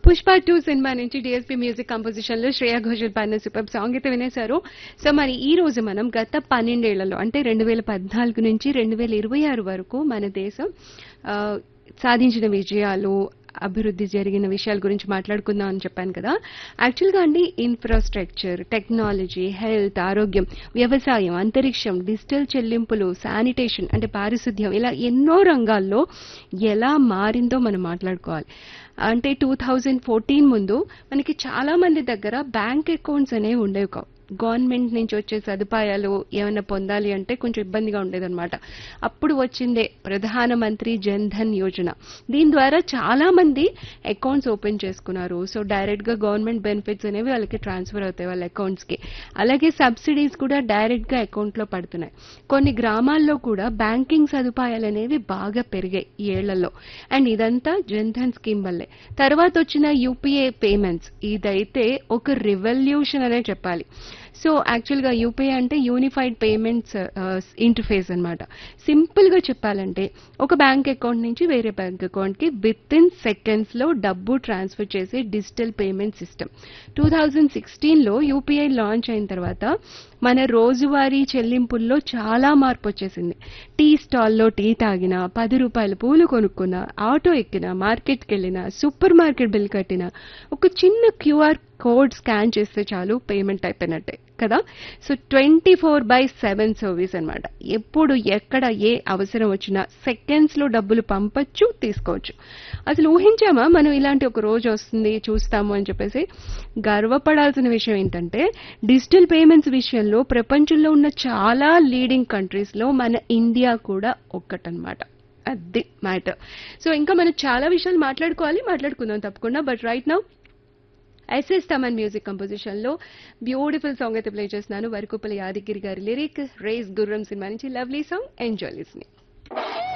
Pushpa 2 cinema నుంచి DSP music composition లో శ్రేయా ఘోషల్ పాడిన సూపర్ సాంగ్ అయితే వినేశారు. సో మరి ఈ రోజు మనం గత 12 ఏళ్లలో అంటే 2014 నుంచి 2026 వరకు మన దేశం ఆ, సాధించిన విజయాలు, అభివృద్ధి జరిగిన విషయాల గురించి మాట్లాడుకుందాం అని చెప్పాను కదా. యాక్చువల్గా అండి ఇన్ఫ్రాస్ట్రక్చర్, టెక్నాలజీ, హెల్త్, ఆరోగ్యం, వ్యవసాయం, అంతరిక్షం, డిజిటల్ చెల్లింపులు, శానిటేషన్ అంటే పారిశుద్ధ్యం, ఇలా ఎన్నో రంగాల్లో ఎలా మారిందో మనం మాట్లాడుకోవాలి. అంటే 2014 ముందు మనకి చాలా మంది దగ్గర బ్యాంక్ అకౌంట్స్ అనేవి ఉండేవి కావు. గవర్నమెంట్ నుంచి వచ్చే సదుపాయాలు ఏమైనా పొందాలి అంటే కొంచెం ఇబ్బందిగా ఉండేదన్నమాట. అప్పుడు వచ్చిందే ప్రధానమంత్రి జన్ ధన్ యోజన. దీని ద్వారా చాలా మంది అకౌంట్స్ ఓపెన్ చేసుకున్నారు. సో డైరెక్ట్ గా గవర్నమెంట్ బెనిఫిట్స్ అనేవి వాళ్ళకి ట్రాన్స్ఫర్ అవుతాయి వాళ్ళ అకౌంట్స్ కి. అలాగే సబ్సిడీస్ కూడా డైరెక్ట్ గా అకౌంట్ లో పడుతున్నాయి. కొన్ని గ్రామాల్లో కూడా బ్యాంకింగ్ సదుపాయాలు అనేవి బాగా పెరిగాయి ఈ ఏళ్లలో. అండ్ ఇదంతా జన్ ధన్ స్కీమ్ వల్లే. తర్వాత వచ్చిన యూపీఐ పేమెంట్స్, ఇదైతే ఒక రివల్యూషన్ అనే చెప్పాలి. సో యాక్చువల్గా యూపీఐ అంటే యూనిఫైడ్ పేమెంట్స్ ఇంటర్ఫేస్ అన్నమాట. సింపుల్ గా చెప్పాలంటే ఒక బ్యాంక్ అకౌంట్ నుంచి వేరే బ్యాంక్ అకౌంట్ కి విత్ ఇన్ సెకండ్స్ లో డబ్బు ట్రాన్స్ఫర్ చేసే డిజిటల్ పేమెంట్ సిస్టమ్. 2016 లో యూపీఐ లాంచ్ అయిన తర్వాత మన రోజువారీ చెల్లింపుల్లో చాలా మార్పు వచ్చేసింది. టీ స్టాల్లో టీ తాగినా, 10 రూపాయల పూలు కొనుక్కున్నా, ఆటో ఎక్కినా, మార్కెట్కి వెళ్ళినా, సూపర్ మార్కెట్ బిల్ కట్టినా ఒక చిన్న క్యూఆర్ కోడ్ స్కాన్ చేస్తే చాలు పేమెంట్ అయిపోయినట్టే కదా. సో 24/7 సర్వీస్ అన్నమాట. ఎప్పుడు ఎక్కడ ఏ అవసరం వచ్చినా సెకండ్స్ లో డబ్బులు పంపొచ్చు, తీసుకోవచ్చు. అసలు ఊహించామా మనం ఇలాంటి ఒక రోజు వస్తుంది చూస్తాము అని చెప్పేసి? గర్వపడాల్సిన విషయం ఏంటంటే డిజిటల్ పేమెంట్స్ విషయంలో ప్రపంచంలో ఉన్న చాలా లీడింగ్ కంట్రీస్ లో మన ఇండియా కూడా ఒక్కటన్నమాట. అది మ్యాటర్. సో ఇంకా మనం చాలా విషయాలు మాట్లాడుకుందాం తప్పకుండా. But right now SS Thaman music composition లో బ్యూటిఫుల్ సాంగ్ అయితే ప్లే చేస్తున్నాను. వరకుపల్లి యాదగిరి గారి లిరిక్, రేస్ గుర్రం సినిమా నుంచి లవ్లీ సాంగ్. Enjoy listening.